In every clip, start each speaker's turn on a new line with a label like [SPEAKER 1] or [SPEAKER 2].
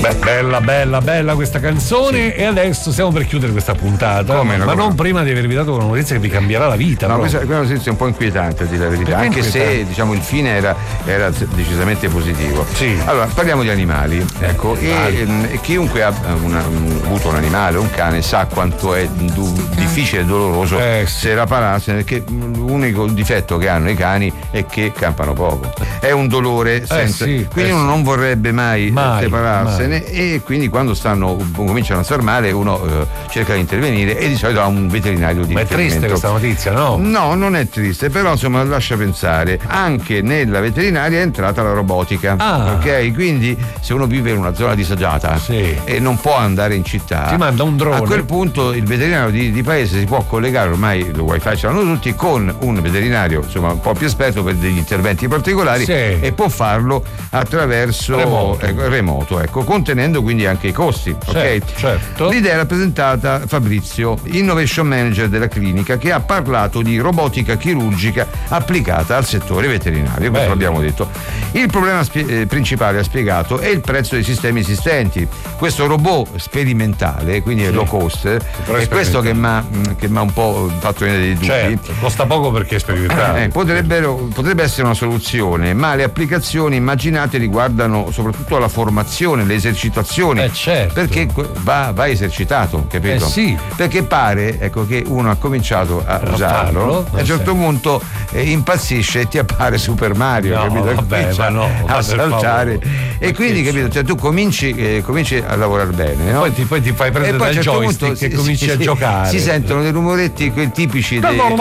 [SPEAKER 1] Bella questa canzone. E adesso stiamo per chiudere questa puntata. Ma non prima di avervi dato una notizia che vi cambierà la vita.
[SPEAKER 2] No, questa è una notizia un po' inquietante, a dire la verità, anche se diciamo il fine era decisamente positivo.
[SPEAKER 1] Sì.
[SPEAKER 2] Allora, parliamo di animali, ecco, e chiunque ha avuto un animale, un cane, sa quanto è difficile e doloroso separarsene, perché l'unico difetto che hanno i cani è che campano poco. È un dolore senza. Quindi uno non vorrebbe mai separarsene. E quindi quando cominciano a star male uno cerca di intervenire e di solito ha un veterinario di riferimento.
[SPEAKER 1] Ma è triste questa notizia, no?
[SPEAKER 2] No, non è triste, però insomma lascia pensare. Anche nella veterinaria è entrata la robotica, ok? Quindi se uno vive in una zona disagiata e non può andare in città,
[SPEAKER 1] ti manda un drone.
[SPEAKER 2] A quel punto il veterinario di paese si può collegare, ormai il wifi ce l'hanno tutti, con un veterinario insomma un po' più esperto per degli interventi particolari e può farlo attraverso remoto, ecco, contenendo quindi anche i costi, ok?
[SPEAKER 1] Certo.
[SPEAKER 2] L'idea era presentata Fabrizio, innovation manager della clinica, che ha parlato di robotica chirurgica applicata al settore veterinario. Questo l'abbiamo detto. Il problema principale, ha spiegato, è il prezzo dei sistemi esistenti. Questo robot sperimentale, quindi è low cost, è questo che mi ha un po' fatto venire dei dubbi.
[SPEAKER 1] Certo, costa poco perché è sperimentale.
[SPEAKER 2] Potrebbe essere una soluzione, ma le applicazioni immaginate riguardano soprattutto la formazione, le esercitazioni, perché va esercitato, capito? Perché pare, ecco, che uno ha cominciato a usarlo, a un certo punto impazzisce e ti appare Super Mario, capito? A saltare e quindi, capito, cioè tu cominci a lavorare bene, no?
[SPEAKER 1] Poi ti fai prendere dal joystick e cominci a giocare.
[SPEAKER 2] Si sentono dei rumoretti, quei tipici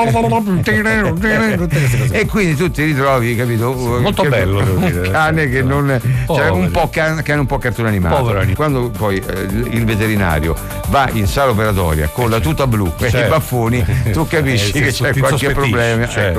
[SPEAKER 2] e quindi tu ti ritrovi, capito?
[SPEAKER 1] Molto bello, devo dire.
[SPEAKER 2] Un cane che non cioè un po' cartone animato. Quando poi il veterinario va in sala operatoria con la tuta blu e i baffoni, tu capisci che c'è qualche problema.